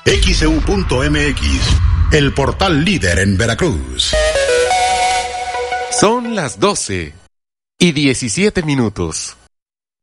XEU.mX, el portal líder en Veracruz. Son las 12:17.